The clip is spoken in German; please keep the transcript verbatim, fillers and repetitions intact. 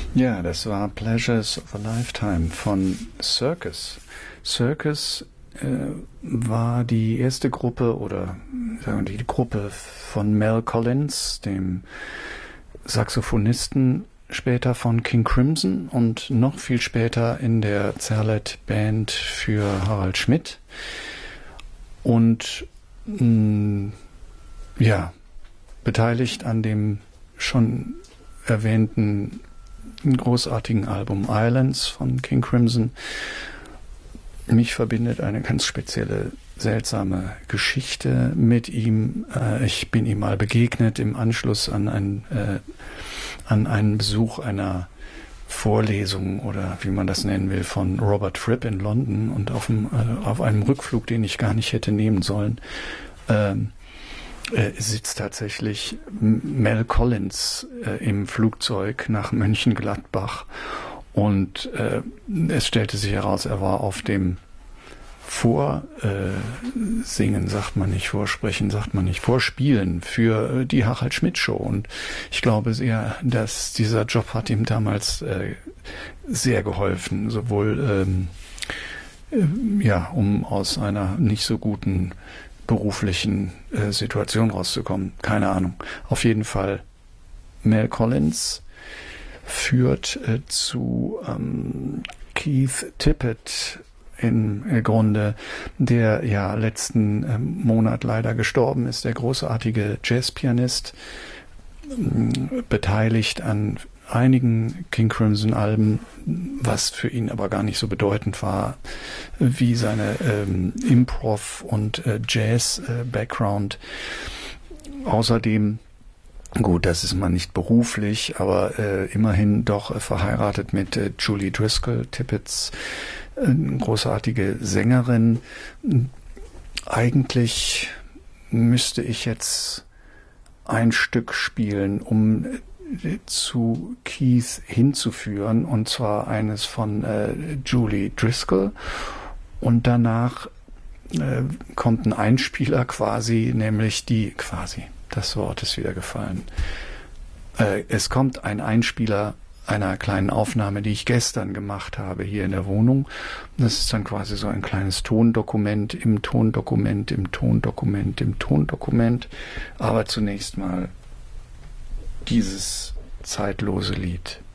Ja, das war Pleasures of a Lifetime von Circus. Circus äh, war die erste Gruppe oder sagen wir die Gruppe von Mel Collins, dem Saxophonisten später von King Crimson und noch viel später in der Zerlett Band für Harald Schmidt. Und mh, ja, beteiligt an dem schon erwähnten großartigen Album Islands von King Crimson. Mich verbindet eine ganz spezielle, seltsame Geschichte mit ihm. Äh, ich bin ihm mal begegnet im Anschluss an, ein, äh, an einen Besuch einer Vorlesung oder wie man das nennen will von Robert Fripp in London und auf, dem, äh, auf einem Rückflug, den ich gar nicht hätte nehmen sollen, ähm, äh, sitzt tatsächlich Mel Collins äh, im Flugzeug nach Mönchengladbach und äh, es stellte sich heraus, er war auf dem Vorsingen, äh, sagt man nicht, Vorsprechen, sagt man nicht, Vorspielen für äh, die Harald Schmidt Show. Und ich glaube sehr, dass dieser Job hat ihm damals äh, sehr geholfen, sowohl ähm, äh, ja, um aus einer nicht so guten beruflichen äh, Situation rauszukommen. Keine Ahnung. Auf jeden Fall Mel Collins führt äh, zu ähm, Keith Tippett im Grunde, der ja letzten äh, Monat leider gestorben ist, der großartige Jazzpianist, äh, beteiligt an einigen King Crimson Alben, was für ihn aber gar nicht so bedeutend war, wie seine ähm, Improv- und äh, Jazz-Background. Äh, Außerdem, gut, das ist man nicht beruflich, aber äh, immerhin doch äh, verheiratet mit äh, Julie Driscoll, Tippetts äh, großartige Sängerin. Eigentlich müsste ich jetzt ein Stück spielen, um zu Keith hinzuführen, und zwar eines von äh, Julie Driscoll, und danach äh, kommt ein Einspieler quasi, nämlich die, quasi, das Wort ist wieder gefallen, äh, es kommt ein Einspieler einer kleinen Aufnahme, die ich gestern gemacht habe hier in der Wohnung. Das ist dann quasi so ein kleines Tondokument im Tondokument, im Tondokument, im Tondokument, aber zunächst mal dieses zeitlose Lied.